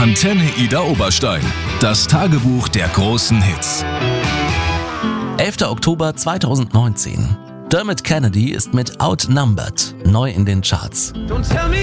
Antenne Ida Oberstein. Das Tagebuch der großen Hits. 11. Oktober 2019. Dermot Kennedy ist mit Outnumbered neu in den Charts. Don't tell me